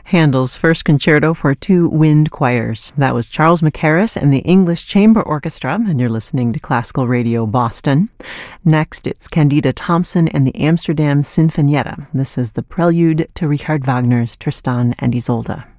Handel's first concerto for two wind choirs. That was Charles Mackerras and the English Chamber Orchestra, and you're listening to Classical Radio Boston. Next, it's Candida Thompson and the Amsterdam Sinfonietta. This is the prelude to Richard Wagner's Tristan and Isolde.